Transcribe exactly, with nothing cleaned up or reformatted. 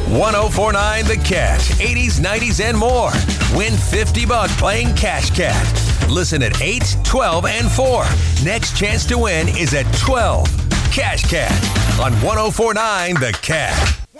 one oh four point nine The Cat, eighties, nineties, and more. Win fifty bucks playing Cash Cat. Listen at eight, twelve, and four. Next chance to win is at twelve. Cash Cat on one oh four point nine The Cat.